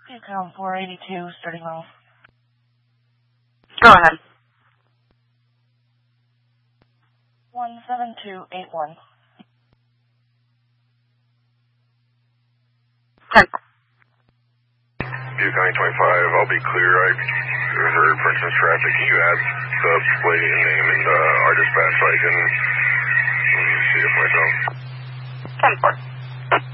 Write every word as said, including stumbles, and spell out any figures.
Count four eighty-two, starting off. Go ahead. one seven two eight one. ten. View County twenty-five, I'll be clear. I heard, for instance, traffic. Can you add the lady name and uh, our dispatch so I can see it for myself? ten four.